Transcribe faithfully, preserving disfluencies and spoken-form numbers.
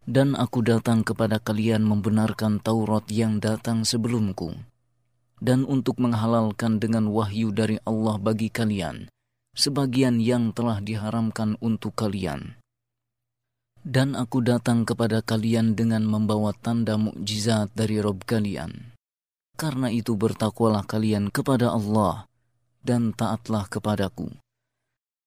Dan aku datang kepada kalian membenarkan Taurat yang datang sebelumku, dan untuk menghalalkan dengan wahyu dari Allah bagi kalian sebagian yang telah diharamkan untuk kalian. Dan aku datang kepada kalian dengan membawa tanda mukjizat dari Rabb kalian. Karena itu bertakwalah kalian kepada Allah dan taatlah kepadaku.